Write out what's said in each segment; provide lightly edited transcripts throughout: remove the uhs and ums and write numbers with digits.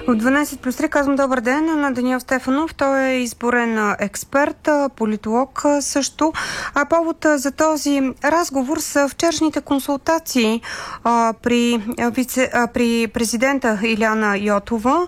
От 12 плюс 3 казвам добър ден на Даниел Стефанов. Той е изборен експерт, политолог също. А повод за този разговор са вчерашните консултации при президента Илияна Йотова.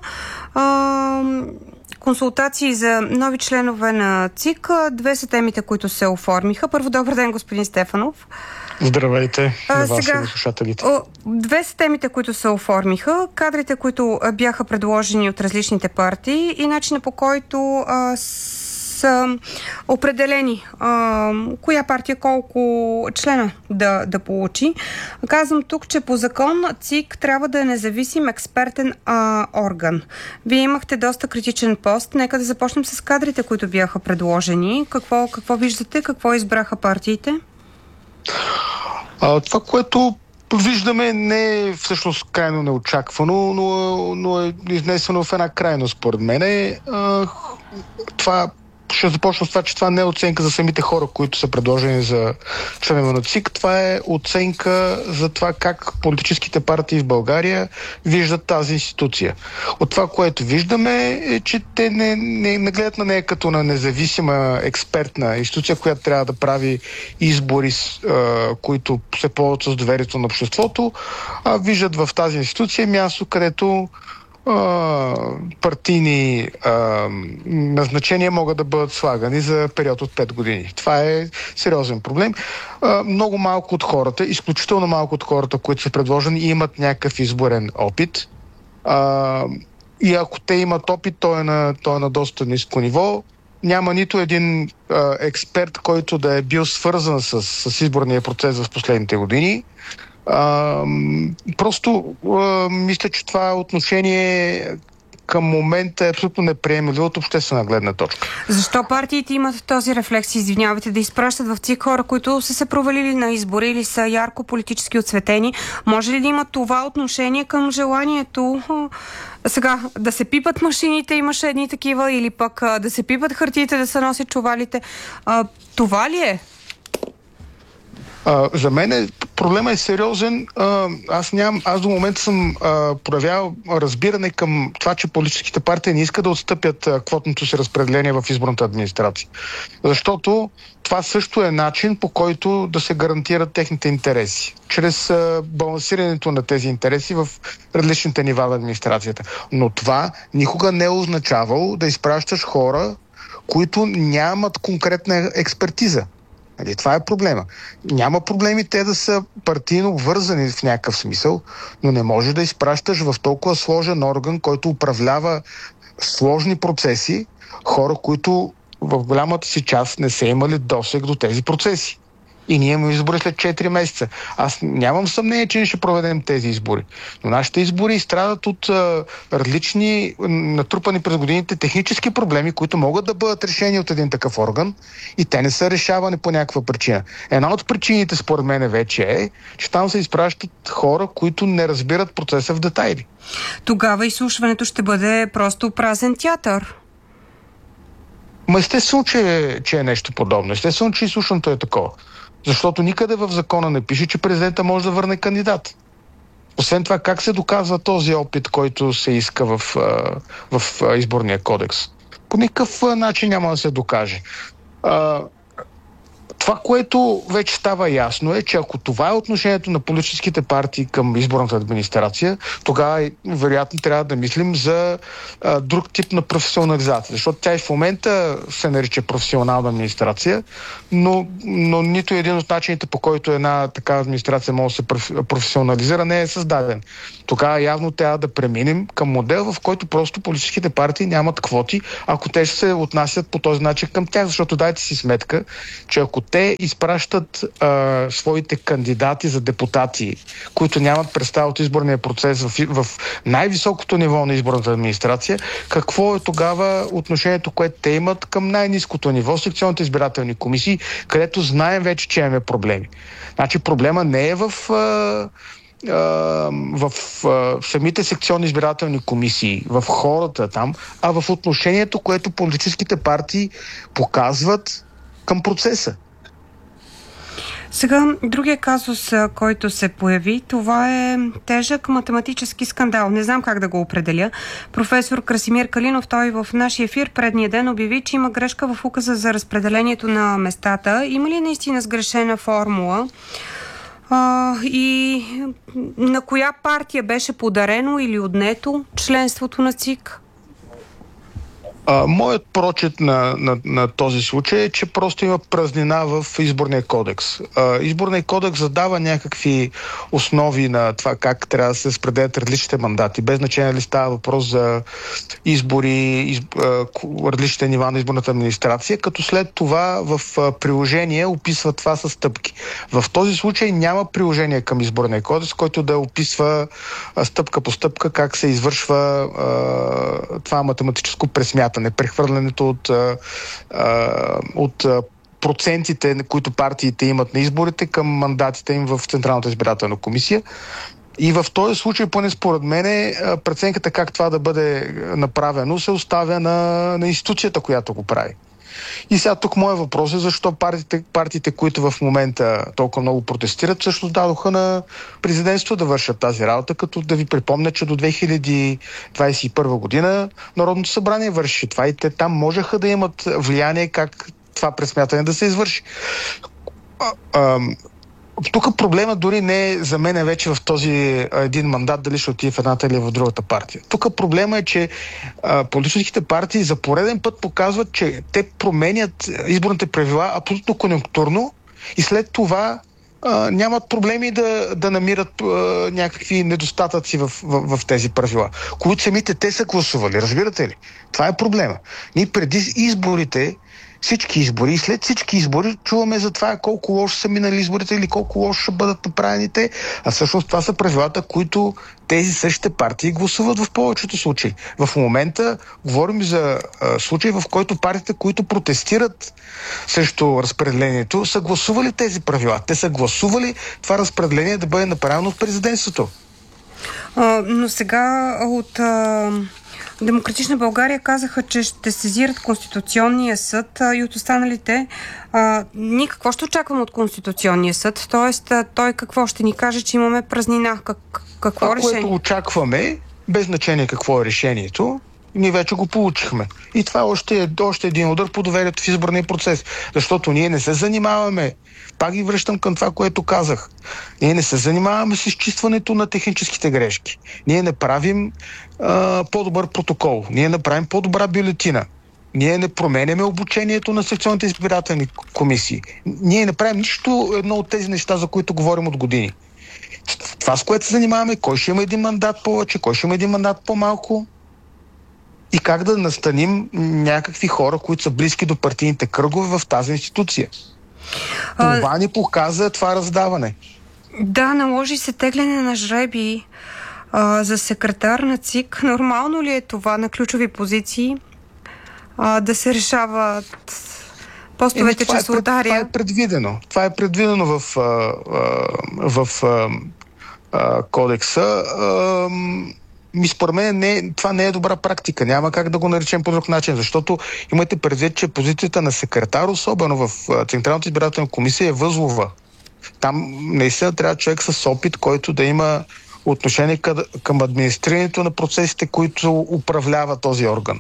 Консултации за нови членове на ЦИК. Две са темите, които се оформиха. Първо, добър ден, господин Стефанов. Здравейте на вас и на слушателите. Две са темите, които се оформиха. Кадрите, които бяха предложени от различните партии и начина, по който са определени коя партия колко члена да получи. Казвам тук, че по закон ЦИК трябва да е независим експертен орган. Вие имахте доста критичен пост. Нека да започнем с кадрите, които бяха предложени. Какво виждате? Какво избраха партиите? Това, което виждаме, не е всъщност крайно неочаквано, но е изнесено в една крайност, според мен. Това ще започна с това, че това не е оценка за самите хора, които са предложени за членове на ЦИК. Това е оценка за това как политическите партии в България виждат тази институция. От това, което виждаме, е, че те не гледат на нея като на независима експертна институция, която трябва да прави избори, които се ползват с доверието на обществото, а виждат в тази институция място, където партийни назначения могат да бъдат слагани за период от 5 години. Това е сериозен проблем. Много малко от хората, изключително малко от хората, които са предложени, имат някакъв изборен опит. И ако те имат опит, той е на доста ниско ниво. Няма нито един експерт, който да е бил свързан с изборния процес в последните години. Мисля, че това отношение към момента е абсолютно неприемливо от обществена гледна точка. Защо партиите имат този рефлекс, извинявайте, да изпращат в ЦИК хора, които са се провалили на избори или са ярко политически оцветени? Може ли да има това отношение към желанието сега да се пипат машините, имаше едни такива, или пък да се пипат хартиите, да се носят чувалите? Това ли е? За мен проблема е сериозен. Аз до момента съм проявявал разбиране към това, че политическите партии не искат да отстъпят квотното си разпределение в изборната администрация. Защото това също е начин, по който да се гарантират техните интереси. Чрез балансирането на тези интереси в различните нива на администрацията. Но това никога не е означавало да изпращаш хора, които нямат конкретна експертиза. Това е проблема. Няма проблеми те да са партийно вързани в някакъв смисъл, но не може да изпращаш в толкова сложен орган, който управлява сложни процеси, хора, които в голямата си част не са имали досег до тези процеси. И ние имаме избори след 4 месеца. Аз нямам съмнение, че не ще проведем тези избори. Но нашите избори страдат от различни натрупани през годините технически проблеми, които могат да бъдат решени от един такъв орган и те не са решавани по някаква причина. Една от причините, според мен, вече е, че там се изпращат хора, които не разбират процеса в детайли. Тогава изслушването ще бъде просто празен театър. Естествено, че е нещо подобно. Естествено, че изслушването е такова. Защото никъде в закона не пише, че президента може да върне кандидат. Освен това, как се доказва този опит, който се иска в изборния кодекс? По никакъв начин няма да се докаже. Това, което вече става ясно е, че ако това е отношението на политическите партии към изборната администрация, тогава вероятно трябва да мислим за друг тип на професионализация. Защото тя и в момента се нарича професионална администрация, но нито един от начините, по който една такава администрация може да се професионализира, не е създаден. Тогава явно трябва да преминем към модел, в който просто политическите партии нямат квоти, ако те ще се отнасят по този начин към тях. Защото дайте си сметка, че ако те изпращат своите кандидати за депутати, които нямат представа от изборния процес в най-високото ниво на изборната администрация, какво е тогава отношението, което те имат към най-ниското ниво, секционните избирателни комисии, където знаем вече, че имаме проблеми. Значи проблема не е в самите секционни избирателни комисии, в хората там, а в отношението, което политическите партии показват към процеса. Сега, другия казус, който се появи, това е тежък математически скандал. Не знам как да го определя. Професор Красимир Калинов, той в нашия ефир предния ден обяви, че има грешка в указа за разпределението на местата. Има ли наистина сгрешена формула? И на коя партия беше подарено или отнето членството на ЦИК? Моят прочит на този случай е, че просто има празнина в изборния кодекс. Изборният кодекс задава някакви основи на това как трябва да се разпределят различните мандати. Без значение ли става въпрос за избори, различните нива на изборната администрация, като след това в приложение описва това със стъпки. В този случай няма приложение към изборния кодекс, който да описва стъпка по стъпка как се извършва това математическо пресмятане. Прехвърлянето от процентите, които партиите имат на изборите към мандатите им в Централната избирателна комисия. И в този случай, поне според мен, преценката как това да бъде направено се оставя на институцията, която го прави. И сега тук моят въпрос е защо партиите, които в момента толкова много протестират, всъщност дадоха на президентството да вършат тази работа, като да ви припомня, че до 2021 година Народното събрание върши това и те там можеха да имат влияние как това пресмятане да се извърши. Тук проблема дори не е за мен вече в този един мандат дали ще отиде в едната или в другата партия. Тук проблема е, че политическите партии за пореден път показват, че те променят изборните правила абсолютно конюнктурно и след това нямат проблеми да намират някакви недостатъци в тези правила, които самите те са гласували. Разбирате ли? Това е проблема. Ние преди изборите, всички избори и след всички избори чуваме за това колко лошо са минали изборите или колко лошо ще бъдат направени те, а всъщност това са правилата, които тези същите партии гласуват в повечето случаи. В момента говорим за случаи, в който партиите, които протестират срещу разпределението, са гласували тези правила. Те са гласували това разпределение да бъде направено в президентството. Но сега от Демократична България казаха, че ще сезират Конституционния съд и от останалите. Ние какво ще очакваме от Конституционния съд? Тоест, той какво ще ни каже, че имаме празнина? Какво решение? Което очакваме, без значение какво е решението, ние вече го получихме. И това още е един удар по доверието в изборния процес. Защото ние не се занимаваме, пак ги връщам към това, което казах, ние не се занимаваме с изчистването на техническите грешки. Ние не правим по-добър протокол. Ние не правим по-добра бюлетина. Ние не променяме обучението на секционните избирателни комисии. Ние не правим нищо едно от тези неща, за които говорим от години. Това, с което се занимаваме, кой ще има един мандат повече, кой ще има един мандат по-малко и как да настаним някакви хора, които са близки до партийните кръгове в тази институция. Това ни показа това раздаване. Да, наложи се тегляне на жреби за секретар на ЦИК. Нормално ли е това на ключови позиции да се решават постовете чрез лотария? Това е предвидено. Това е предвидено в кодекса. Според мен това не е добра практика. Няма как да го наречем по друг начин, защото имайте предвид, че позицията на секретар, особено в Централната избирателна комисия, е възлова. Там наистина трябва човек с опит, който да има отношение към администрирането на процесите, които управлява този орган.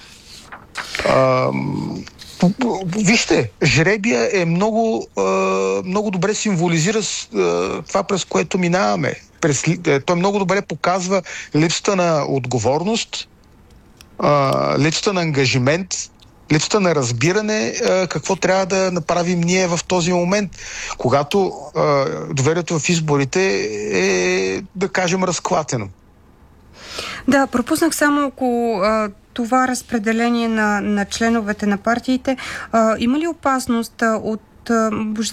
Вижте, жребия е много добре символизира това, през което минаваме. Той много добре показва липсата на отговорност, липсата на ангажимент, липсата на разбиране какво трябва да направим ние в този момент, когато доверието в изборите е, да кажем, разклатено. Да, пропуснах само около това разпределение на членовете на партиите. Има ли опасност от